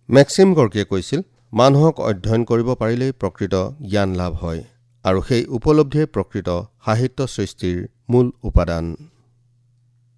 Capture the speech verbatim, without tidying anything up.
মেক্সিম গৰ্কিয়ে কৈছিল, মানুহক অধ্যয়ন কৰিব পাৰিলেই প্ৰকৃত জ্ঞান লাভ হয় আৰু সেই উপলব্ধিয়ে প্ৰকৃত সাহিত্য সৃষ্টিৰ মূল উপাদান।